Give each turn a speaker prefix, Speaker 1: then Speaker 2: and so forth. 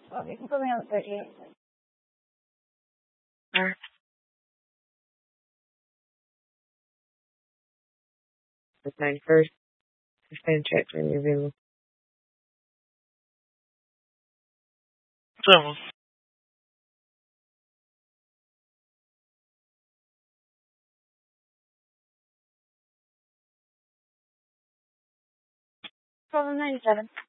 Speaker 1: Okay, you can put me on the 38th.
Speaker 2: Alright. The 91st. Suspend checks when you're available.
Speaker 3: Seven.
Speaker 1: Problem 97.